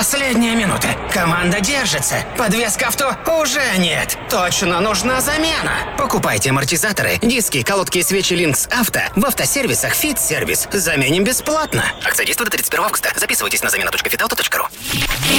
Последняя минута. Команда держится. Подвеска авто уже нет. Точно нужна замена. Покупайте амортизаторы, диски, колодки и свечи Линкс Авто в автосервисах Fit Service. Заменим бесплатно. Акция действует до 31 августа. Записывайтесь на замена.fitauto.ru.